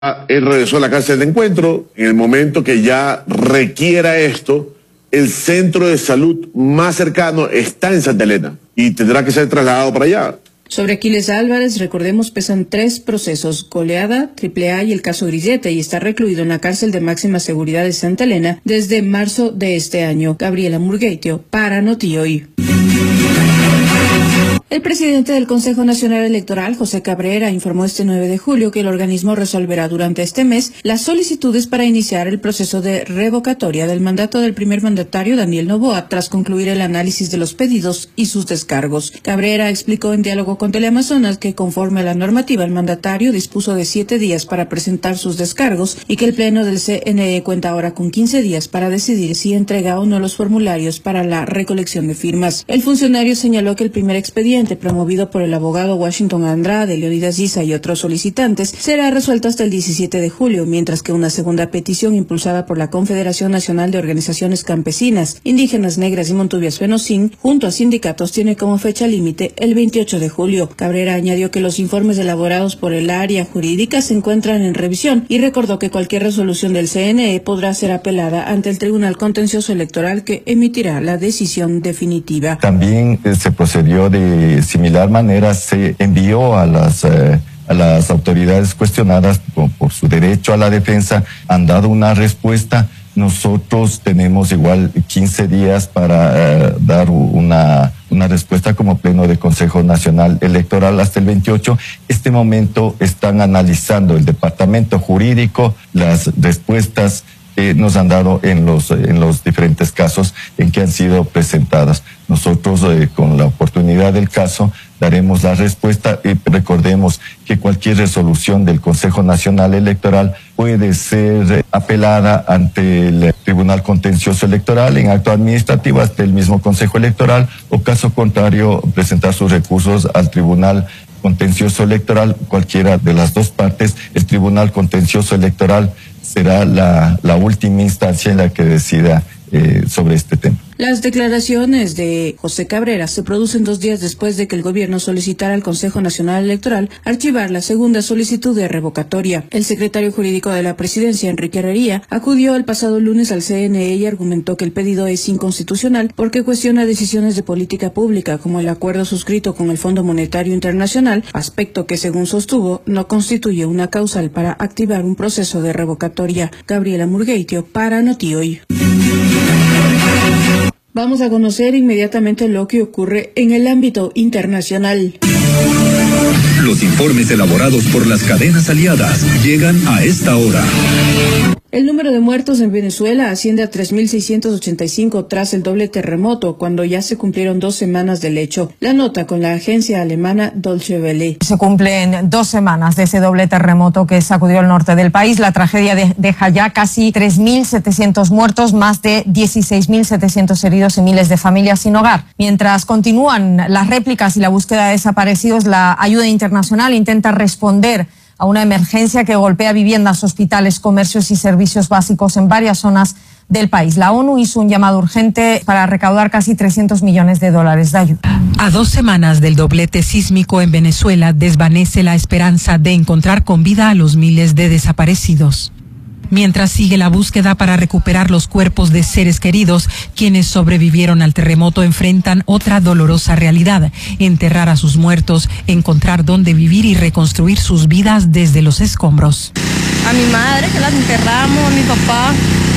Él regresó a la cárcel de Encuentro. En el momento que ya requiera esto, el centro de salud más cercano está en Santa Elena y tendrá que ser trasladado para allá. Sobre Aquiles Álvarez, recordemos, pesan 3 procesos: goleada, AAA y el caso Grillete, y está recluido en la cárcel de máxima seguridad de Santa Elena desde marzo de este año. Gabriela Murgueitio, para Noti Hoy. El presidente del Consejo Nacional Electoral, José Cabrera, informó este 9 de julio que el organismo resolverá durante este mes las solicitudes para iniciar el proceso de revocatoria del mandato del primer mandatario Daniel Noboa tras concluir el análisis de los pedidos y sus descargos. Cabrera explicó en diálogo con Teleamazonas que, conforme a la normativa, el mandatario dispuso de 7 días para presentar sus descargos y que el Pleno del CNE cuenta ahora con 15 días para decidir si entrega o no los formularios para la recolección de firmas. El funcionario señaló que el primer expediente, promovido por el abogado Washington Andrade, Leonidas Giza y otros solicitantes, será resuelto hasta el 17 de julio, mientras que una segunda petición impulsada por la Confederación Nacional de Organizaciones Campesinas, Indígenas, Negras y Montubias Fenocin, junto a sindicatos, tiene como fecha límite el 28 de julio. Cabrera añadió que los informes elaborados por el área jurídica se encuentran en revisión y recordó que cualquier resolución del CNE podrá ser apelada ante el Tribunal Contencioso Electoral, que emitirá la decisión definitiva. También se procedió de similar manera, se envió a las autoridades cuestionadas por su derecho a la defensa, han dado una respuesta. Nosotros tenemos igual 15 días para dar una respuesta como Pleno de Consejo Nacional Electoral hasta el 28. Este momento están analizando el Departamento Jurídico las respuestas que nos han dado en los diferentes casos en que han sido presentadas. Nosotros, con la oportunidad del caso, daremos la respuesta y recordemos que cualquier resolución del Consejo Nacional Electoral puede ser apelada ante el Tribunal Contencioso Electoral en acto administrativo ante el mismo Consejo Electoral, o caso contrario, presentar sus recursos al Tribunal Contencioso Electoral. Cualquiera de las dos partes, el Tribunal Contencioso Electoral será la última instancia en la que decida sobre este tema. Las declaraciones de José Cabrera se producen 2 días después de que el gobierno solicitara al Consejo Nacional Electoral archivar la segunda solicitud de revocatoria. El secretario jurídico de la presidencia, Enrique Herrería, acudió el pasado lunes al CNE y argumentó que el pedido es inconstitucional porque cuestiona decisiones de política pública, como el acuerdo suscrito con el Fondo Monetario Internacional, aspecto que, según sostuvo, no constituye una causal para activar un proceso de revocatoria. Gabriela Murgueitio, para Noti Hoy. Vamos a conocer inmediatamente lo que ocurre en el ámbito internacional. Los informes elaborados por las cadenas aliadas llegan a esta hora. El número de muertos en Venezuela asciende a 3.685 tras el doble terremoto, cuando ya se cumplieron 2 semanas del hecho. La nota con la agencia alemana Deutsche Welle. Se cumplen 2 semanas de ese doble terremoto que sacudió el norte del país. La tragedia deja ya casi 3.700 muertos, más de 16.700 heridos y miles de familias sin hogar. Mientras continúan las réplicas y la búsqueda de desaparecidos, la ayuda internacional intenta responder a una emergencia que golpea viviendas, hospitales, comercios y servicios básicos en varias zonas del país. La ONU hizo un llamado urgente para recaudar casi $300 millones de ayuda. A 2 semanas del doblete sísmico en Venezuela, desvanece la esperanza de encontrar con vida a los miles de desaparecidos. Mientras sigue la búsqueda para recuperar los cuerpos de seres queridos, quienes sobrevivieron al terremoto enfrentan otra dolorosa realidad: enterrar a sus muertos, encontrar dónde vivir y reconstruir sus vidas desde los escombros. A mi madre, que las enterramos, a mi papá,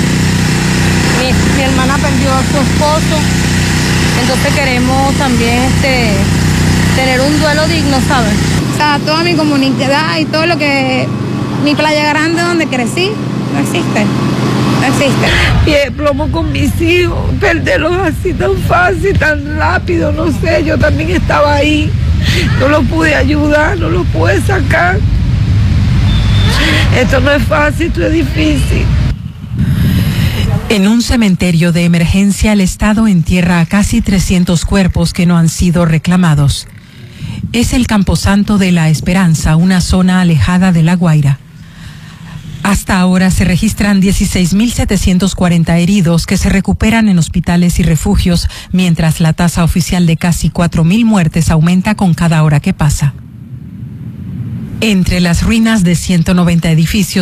mi hermana perdió a su esposo, entonces queremos también tener un duelo digno, ¿sabes? O sea, toda mi comunidad y todo lo que, mi Playa Grande donde crecí, no existe. Y el plomo con mis hijos, perderlos así tan fácil, tan rápido, no sé, yo también estaba ahí, no los pude ayudar, no los pude sacar. Esto no es fácil, esto es difícil. En un cementerio de emergencia, el Estado entierra a casi 300 cuerpos que no han sido reclamados. Es el Camposanto de la Esperanza, una zona alejada de La Guaira. Hasta ahora se registran 16.740 heridos que se recuperan en hospitales y refugios, mientras la tasa oficial de casi 4.000 muertes aumenta con cada hora que pasa. Entre las ruinas de 190 edificios